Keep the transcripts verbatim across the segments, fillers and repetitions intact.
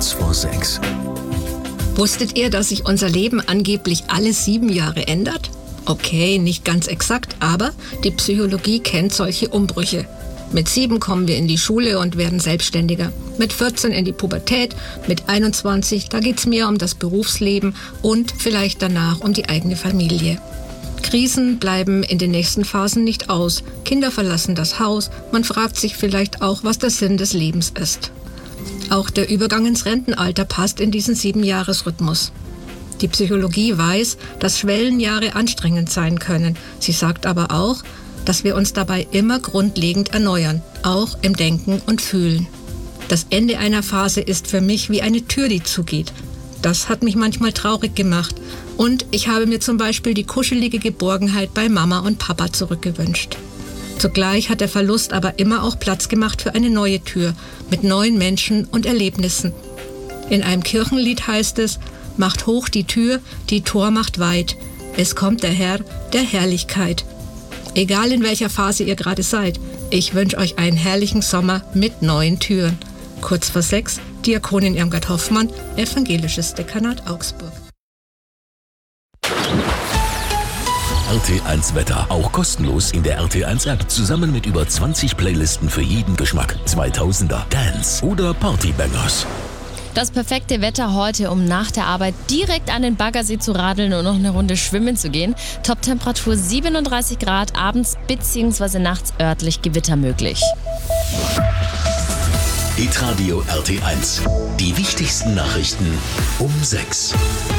Kurz vor sechs. Wusstet ihr, dass sich unser Leben angeblich alle sieben Jahre ändert? Okay, nicht ganz exakt, aber die Psychologie kennt solche Umbrüche. Mit sieben kommen wir in die Schule und werden selbstständiger. Mit vierzehn in die Pubertät, mit einundzwanzig, da geht's mehr um das Berufsleben und vielleicht danach um die eigene Familie. Krisen bleiben in den nächsten Phasen nicht aus. Kinder verlassen das Haus. Man fragt sich vielleicht auch, was der Sinn des Lebens ist. Auch der Übergang ins Rentenalter passt in diesen Siebenjahresrhythmus. Die Psychologie weiß, dass Schwellenjahre anstrengend sein können. Sie sagt aber auch, dass wir uns dabei immer grundlegend erneuern, auch im Denken und Fühlen. Das Ende einer Phase ist für mich wie eine Tür, die zugeht. Das hat mich manchmal traurig gemacht. Und ich habe mir zum Beispiel die kuschelige Geborgenheit bei Mama und Papa zurückgewünscht. Zugleich hat der Verlust aber immer auch Platz gemacht für eine neue Tür mit neuen Menschen und Erlebnissen. In einem Kirchenlied heißt es: Macht hoch die Tür, die Tor macht weit. Es kommt der Herr der Herrlichkeit. Egal in welcher Phase ihr gerade seid, ich wünsche euch einen herrlichen Sommer mit neuen Türen. Kurz vor sechs, Diakonin Irmgard Hoffmann, Evangelisches Dekanat Augsburg. R T eins Wetter, auch kostenlos in der R T eins App, zusammen mit über zwanzig Playlisten für jeden Geschmack. zweitausender, Dance oder Partybangers. Das perfekte Wetter heute, um nach der Arbeit direkt an den Baggersee zu radeln und noch eine Runde schwimmen zu gehen. Toptemperatur siebenunddreißig Grad, abends bzw. nachts örtlich Gewitter möglich. Hitradio R T eins. Die wichtigsten Nachrichten um sechs.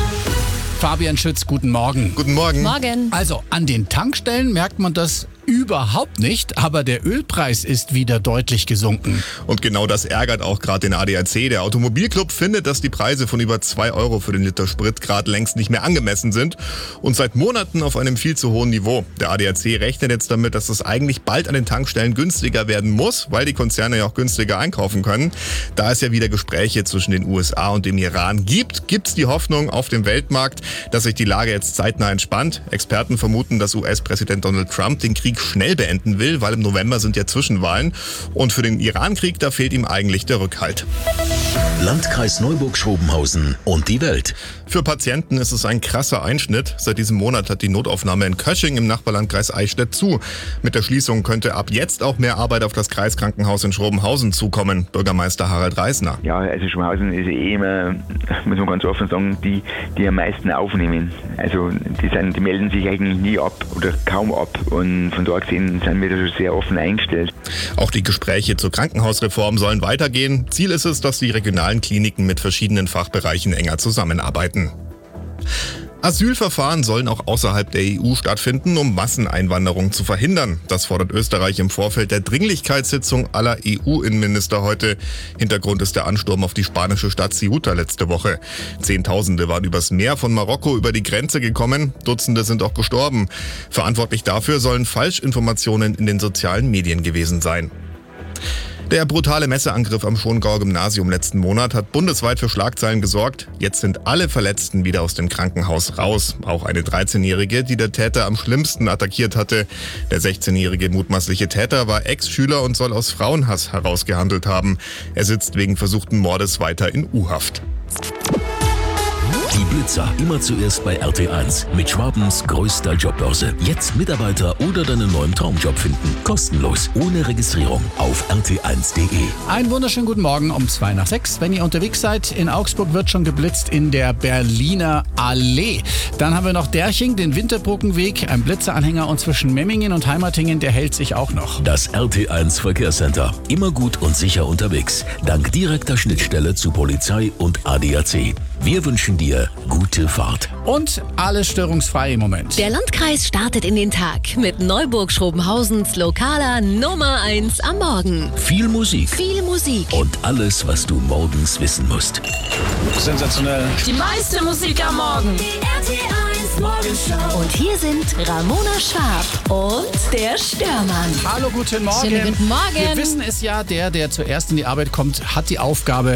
Fabian Schütz, guten Morgen. Guten Morgen. Morgen. Also, an den Tankstellen merkt man das überhaupt nicht, aber der Ölpreis ist wieder deutlich gesunken. Und genau das ärgert auch gerade den A D A C. Der Automobilclub findet, dass die Preise von über zwei Euro für den Liter Sprit gerade längst nicht mehr angemessen sind und seit Monaten auf einem viel zu hohen Niveau. Der A D A C rechnet jetzt damit, dass es eigentlich bald an den Tankstellen günstiger werden muss, weil die Konzerne ja auch günstiger einkaufen können. Da es ja wieder Gespräche zwischen den U S A und dem Iran gibt, gibt es die Hoffnung auf dem Weltmarkt, dass sich die Lage jetzt zeitnah entspannt. Experten vermuten, dass U S-Präsident Donald Trump den Krieg schnell beenden will, weil im November sind ja Zwischenwahlen. Und für den Iran-Krieg, da fehlt ihm eigentlich der Rückhalt. Landkreis Neuburg-Schrobenhausen und die Welt. Für Patienten ist es ein krasser Einschnitt. Seit diesem Monat hat die Notaufnahme in Kösching im Nachbarlandkreis Eichstätt zu. Mit der Schließung könnte ab jetzt auch mehr Arbeit auf das Kreiskrankenhaus in Schrobenhausen zukommen. Bürgermeister Harald Reisner. Ja, also Schrobenhausen ist eh immer, muss man ganz offen sagen, die, die am meisten aufnehmen. Also die, sind, die melden sich eigentlich nie ab oder kaum ab. Und von dort gesehen sind wir da schon sehr offen eingestellt. Auch die Gespräche zur Krankenhausreform sollen weitergehen. Ziel ist es, dass die regionalen Kliniken mit verschiedenen Fachbereichen enger zusammenarbeiten. Asylverfahren sollen auch außerhalb der E U stattfinden, um Masseneinwanderung zu verhindern. Das fordert Österreich im Vorfeld der Dringlichkeitssitzung aller E U-Innenminister heute. Hintergrund ist der Ansturm auf die spanische Stadt Ceuta letzte Woche. Zehntausende waren übers Meer von Marokko über die Grenze gekommen. Dutzende sind auch gestorben. Verantwortlich dafür sollen Falschinformationen in den sozialen Medien gewesen sein. Der brutale Messerangriff am Schongauer Gymnasium letzten Monat hat bundesweit für Schlagzeilen gesorgt. Jetzt sind alle Verletzten wieder aus dem Krankenhaus raus. Auch eine dreizehnjährige, die der Täter am schlimmsten attackiert hatte. Der sechzehnjährige mutmaßliche Täter war Ex-Schüler und soll aus Frauenhass herausgehandelt haben. Er sitzt wegen versuchten Mordes weiter in U-Haft. Die Blitzer, immer zuerst bei R T eins. Mit Schwabens größter Jobbörse. Jetzt Mitarbeiter oder deinen neuen Traumjob finden. Kostenlos, ohne Registrierung. Auf r t eins punkt d e. Einen wunderschönen guten Morgen um zwei nach sechs. Wenn ihr unterwegs seid, in Augsburg wird schon geblitzt in der Berliner Allee. Dann haben wir noch Derching, den Winterbrückenweg, ein Blitzeranhänger und zwischen Memmingen und Heimatingen, der hält sich auch noch. Das R T eins Verkehrscenter. Immer gut und sicher unterwegs. Dank direkter Schnittstelle zu Polizei und A D A C. Wir wünschen dir gute Fahrt. Und alles störungsfrei im Moment. Der Landkreis startet in den Tag mit Neuburg-Schrobenhausens lokaler Nummer eins am Morgen. Viel Musik. Viel Musik. Und alles, was du morgens wissen musst. Sensationell. Die meiste Musik am Morgen. Die R T eins Morgenshow. Und hier sind Ramona Schwab und der Störmann. Hallo, guten Morgen. Schönen guten Morgen. Wir wissen es ja, der, der zuerst in die Arbeit kommt, hat die Aufgabe,